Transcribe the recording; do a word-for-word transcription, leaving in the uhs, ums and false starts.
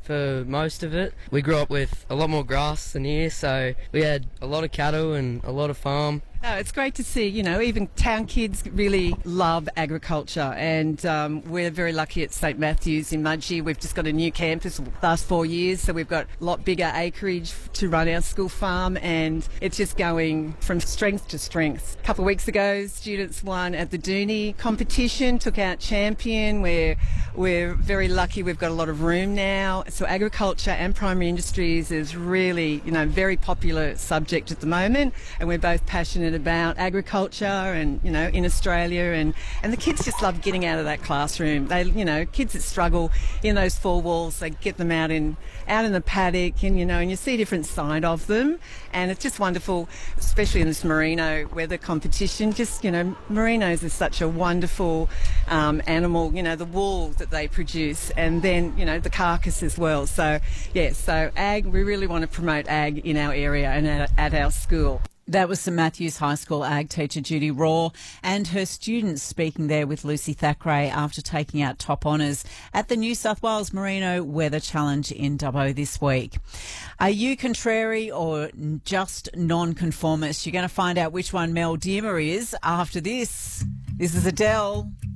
for most of it. We grew up with a lot more grass than here, so we had a lot of cattle and a lot of farm. No, it's great to see, you know, even town kids really love agriculture, and um, we're very lucky at St Matthew's in Mudgee. We've just got a new campus the last four years, so we've got a lot bigger acreage to run our school farm, and it's just going from strength to strength. A couple of weeks ago, students won at the Dooney competition, took out champion. We're, we're very lucky we've got a lot of room now. So agriculture and primary industries is really, you know, very popular subject at the moment, and we're both passionate about agriculture and, you know, in Australia, and, and the kids just love getting out of that classroom. They, you know, kids that struggle in those four walls, they get them out in out in the paddock, and, you know, and you see a different side of them, and it's just wonderful, especially in this merino weather competition. Just, you know, merinos is such a wonderful um, animal, you know, the wool that they produce, and then, you know, the carcass as well. So, yeah, so ag, we really want to promote ag in our area and at, at our school. That was St Matthew's High School ag teacher Judy Raw and her students speaking there with Lucy Thackeray after taking out top honours at the New South Wales Merino Weather Challenge in Dubbo this week. Are you contrary or just non-conformist? You're going to find out which one Mel Diemer is after this. This is Adele.